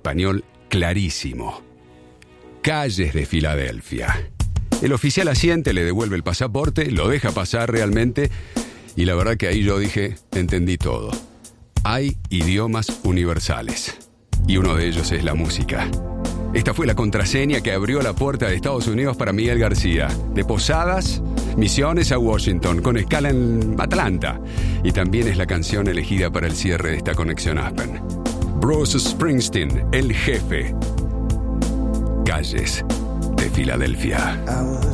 español clarísimo. Calles de Filadelfia. El oficial asiente, le devuelve el pasaporte, lo deja pasar realmente, y la verdad que ahí yo dije, entendí todo. Hay idiomas universales, y uno de ellos es la música. Esta fue la contraseña que abrió la puerta de Estados Unidos para Miguel García. De Posadas, Misiones a Washington, con escala en Atlanta. Y también es la canción elegida para el cierre de esta conexión Aspen. Bruce Springsteen, el jefe. Calles de Filadelfia.